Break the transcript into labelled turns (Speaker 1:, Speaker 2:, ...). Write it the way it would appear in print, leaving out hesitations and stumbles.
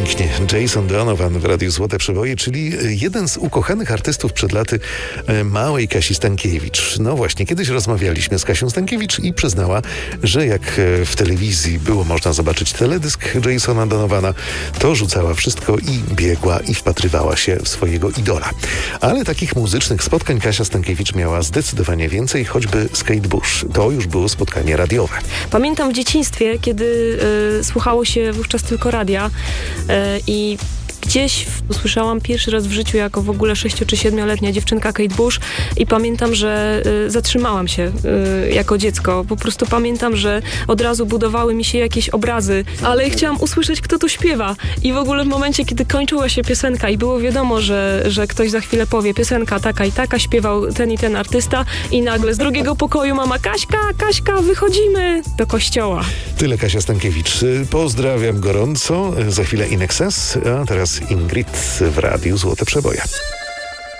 Speaker 1: pięknie. Jason Donovan w Radiu Złote Przeboje, czyli jeden z ukochanych artystów przed laty małej Kasi Stankiewicz. No właśnie, kiedyś rozmawialiśmy z Kasią Stankiewicz i przyznała, że jak w telewizji było można zobaczyć teledysk Jasona Donovana, to rzucała wszystko i biegła i wpatrywała się w swojego idola. Ale takich muzycznych spotkań Kasia Stankiewicz miała zdecydowanie więcej, choćby z Kate Bush. To już było spotkanie radiowe.
Speaker 2: Pamiętam w dzieciństwie, kiedy słuchało się wówczas tylko radia i gdzieś usłyszałam pierwszy raz w życiu jako w ogóle 6- czy 7-letnia dziewczynka Kate Bush i pamiętam, że zatrzymałam się jako dziecko. Po prostu pamiętam, że od razu budowały mi się jakieś obrazy, ale chciałam usłyszeć, kto to śpiewa. I w ogóle w momencie, kiedy kończyła się piosenka i było wiadomo, że ktoś za chwilę powie piosenka taka i taka, śpiewał ten i ten artysta i nagle z drugiego pokoju mama: Kaśka, wychodzimy do kościoła.
Speaker 1: Tyle Kasia Stankiewicz. Pozdrawiam gorąco. Za chwilę In Excess, a teraz Ingrid w Radiu Złote Przeboje.